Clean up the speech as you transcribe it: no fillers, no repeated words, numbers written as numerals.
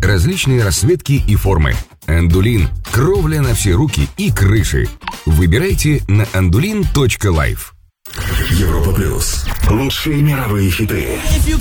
различные расцветки и формы. Андулин. Кровля на все руки и крыши. Выбирайте на andulin.life. Европа плюс. Лучшие мировые хиты.